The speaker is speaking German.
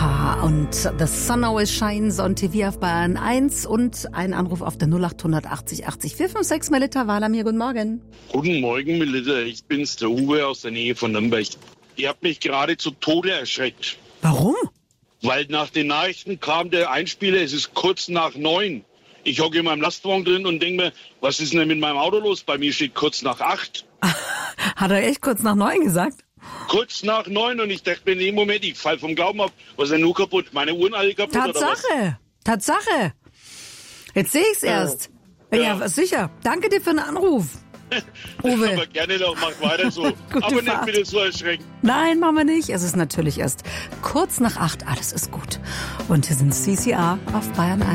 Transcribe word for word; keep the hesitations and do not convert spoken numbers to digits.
Aha, und The Sun Always Shines on T V auf Bayern eins und ein Anruf auf der null acht achtzig achtzig vier fünf sechs. Melita Wahler mir, guten Morgen. Guten Morgen, Melita. Ich bin's, der Uwe aus der Nähe von Nürnberg. Ihr habt mich gerade zu Tode erschreckt. Warum? Weil nach den Nachrichten kam der Einspieler, es ist kurz nach neun. Ich hocke in meinem Lastwagen drin und denke mir, was ist denn mit meinem Auto los? Bei mir steht kurz nach acht. Hat er echt kurz nach neun gesagt? Kurz nach neun und ich dachte mir in dem Moment, ich fall vom Glauben ab. Was ist denn nur kaputt? Meine Uhren alle kaputt Tatsache, oder was? Tatsache. Jetzt sehe ich's erst. Ja, Ja. ja, sicher. Danke dir für den Anruf. Uwe. Aber gerne noch, macht weiter so. Gute Aber nicht Fahrt. bitte so erschrecken. Nein, machen wir nicht. Es ist natürlich erst kurz nach acht. Alles ist gut. Und hier sind C C A auf Bayern eins.